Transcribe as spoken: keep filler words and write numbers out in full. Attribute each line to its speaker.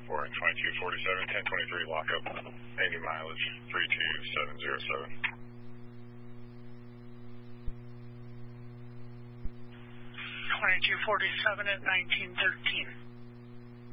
Speaker 1: four and twenty-two forty-seven, ten twenty-three lockup, any mileage, three two seven zero seven.
Speaker 2: twenty-two forty-seven at nineteen thirteen.